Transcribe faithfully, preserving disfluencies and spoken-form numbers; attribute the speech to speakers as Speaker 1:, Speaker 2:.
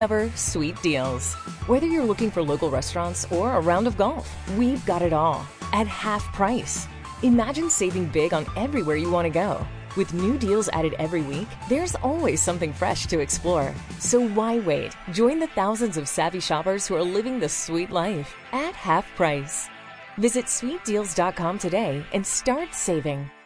Speaker 1: Ever sweet deals. Whether you're looking for local restaurants or a round of golf, we've got it all at half price. Imagine saving big on everywhere you want to go. With new deals added every week, there's always something fresh to explore. So why wait? Join the thousands of savvy shoppers who are living the sweet life at half price. Visit sweet deals dot com today and start saving.